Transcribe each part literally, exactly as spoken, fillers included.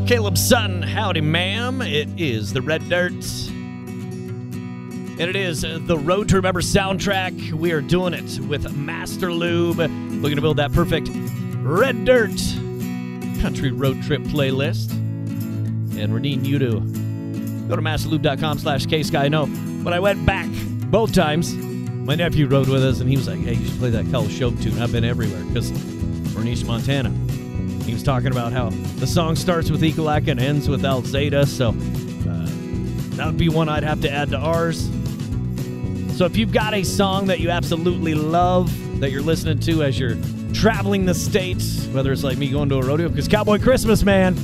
Caleb Sutton, howdy ma'am. It is the Red Dirt. And it is the Road to Remember soundtrack. We are doing it with Master Lube. Looking to build that perfect Red Dirt country road trip playlist. And we're needing you to go to masterlube.com slash ksky. I know when I went back both times, my nephew rode with us and he was like, hey, you should play that Call Show tune. I've been everywhere because we're in East Montana. He was talking about how the song starts with Ekalaka and ends with Alzada, so uh, that would be one I'd have to add to ours. So if you've got a song that you absolutely love that you're listening to as you're traveling the states, whether it's like me going to a rodeo, because Cowboy Christmas, man,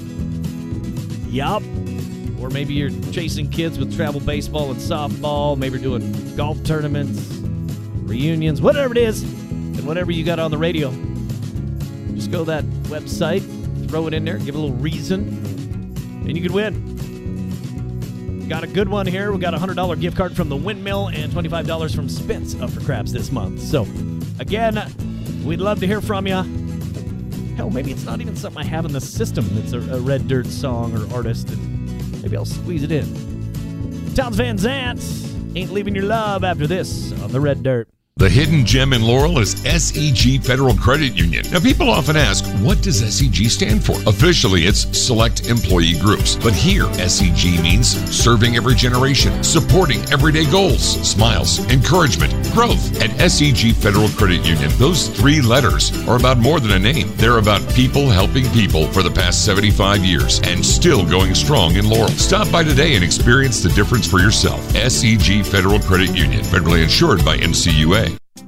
yup. Or maybe you're chasing kids with travel baseball and softball, maybe you're doing golf tournaments, reunions, whatever it is, and whatever you got on the radio. Just go to that website, throw it in there, give a little reason, and you could win. Got a good one here. We got a one hundred dollars gift card from the Windmill and twenty-five dollars from Spitz up for grabs this month. So, again, we'd love to hear from you. Hell, maybe it's not even something I have in the system that's a, a Red Dirt song or artist, and maybe I'll squeeze it in. Towns Van Zant, Ain't Leaving Your Love after this on the Red Dirt. The hidden gem in Laurel is S E G Federal Credit Union. Now, people often ask, what does S E G stand for? Officially, it's Select Employee Groups. But here, S E G means serving every generation, supporting everyday goals, smiles, encouragement, growth. At S E G Federal Credit Union, those three letters are about more than a name. They're about people helping people for the past seventy-five years and still going strong in Laurel. Stop by today and experience the difference for yourself. S E G Federal Credit Union, federally insured by N C U A.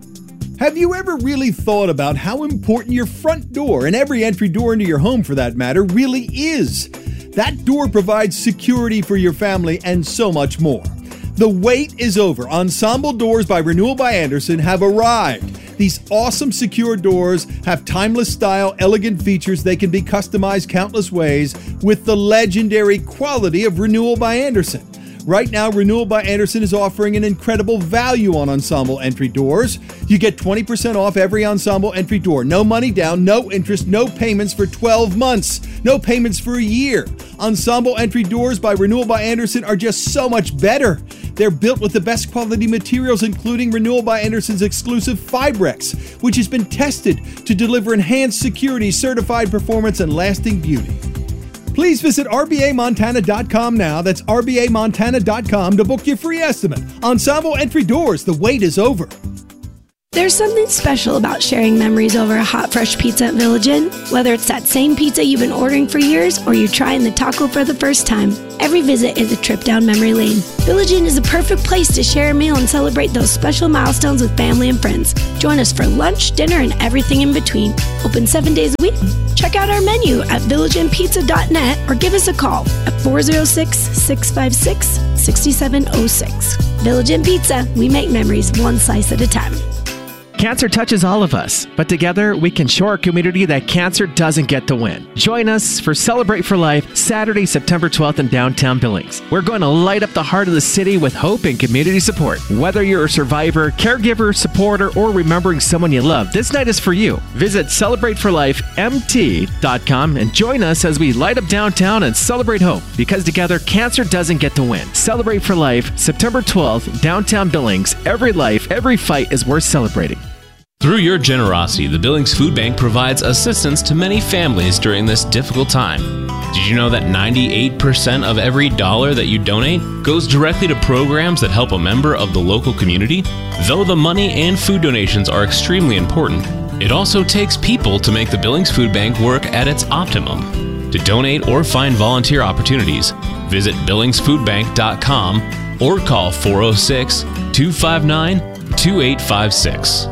Have you ever really thought about how important your front door, and every entry door into your home for that matter, really is? That door provides security for your family and so much more. The wait is over. Ensemble Doors by Renewal by Andersen have arrived. These awesome secure doors have timeless style, elegant features. They can be customized countless ways with the legendary quality of Renewal by Andersen. Right now, Renewal by Andersen is offering an incredible value on Ensemble entry doors. You get twenty percent off every Ensemble entry door. No money down, no interest, no payments for twelve months. No payments for a year. Ensemble entry doors by Renewal by Andersen are just so much better. They're built with the best quality materials, including Renewal by Andersen's exclusive Fibrex, which has been tested to deliver enhanced security, certified performance, and lasting beauty. Please visit R B A Montana dot com now. That's R B A Montana dot com to book your free estimate. Ensemble entry doors, the wait is over. There's something special about sharing memories over a hot, fresh pizza at Village Inn. Whether it's that same pizza you've been ordering for years or you're trying the taco for the first time, every visit is a trip down memory lane. Village Inn is a perfect place to share a meal and celebrate those special milestones with family and friends. Join us for lunch, dinner, and everything in between. Open seven days a week. Check out our menu at village inn pizza dot net or give us a call at four oh six, six five six, six seven oh six. Village Inn Pizza, we make memories one slice at a time. Cancer touches all of us, but together we can show our community that cancer doesn't get to win. Join us for Celebrate for Life, Saturday, September twelfth in downtown Billings. We're going to light up the heart of the city with hope and community support. Whether you're a survivor, caregiver, supporter, or remembering someone you love, this night is for you. Visit celebrate for life m t dot com and join us as we light up downtown and celebrate hope, because together cancer doesn't get to win. Celebrate for Life, September twelfth, downtown Billings. Every life, every fight is worth celebrating. Through your generosity, the Billings Food Bank provides assistance to many families during this difficult time. Did you know that ninety-eight percent of every dollar that you donate goes directly to programs that help a member of the local community? Though the money and food donations are extremely important, it also takes people to make the Billings Food Bank work at its optimum. To donate or find volunteer opportunities, visit billings food bank dot com or call four oh six, two five nine, two eight five six.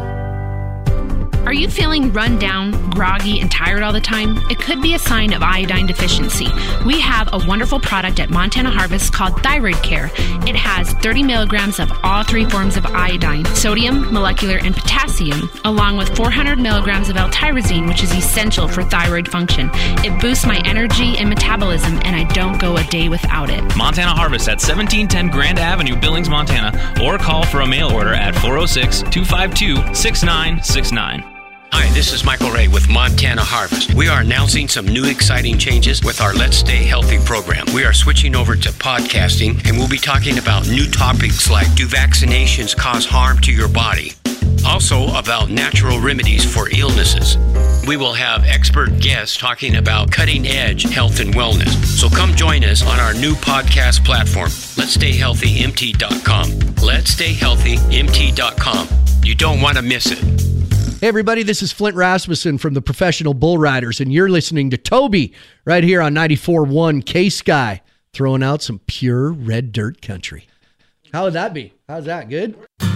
Are you feeling run down, groggy, and tired all the time? It could be a sign of iodine deficiency. We have a wonderful product at Montana Harvest called Thyroid Care. It has thirty milligrams of all three forms of iodine, sodium, molecular, and potassium, along with four hundred milligrams of L-tyrosine, which is essential for thyroid function. It boosts my energy and metabolism, and I don't go a day without it. Montana Harvest at seventeen ten Grand Avenue, Billings, Montana, or call for a mail order at four oh six, two five two, six nine six nine. Hi, this is Michael Ray with Montana Harvest. We are announcing some new exciting changes with our Let's Stay Healthy program. We are switching over to podcasting, and we'll be talking about new topics like, do vaccinations cause harm to your body? Also about natural remedies for illnesses. We will have expert guests talking about cutting-edge health and wellness. So come join us on our new podcast platform, lets stay healthy m t dot com. lets stay healthy m t dot com. You don't want to miss it. Hey, everybody, this is Flint Rasmussen from the Professional Bull Riders, and you're listening to Toby right here on ninety-four point one K-Sky, throwing out some pure red dirt country. How would that be? How's that? Good?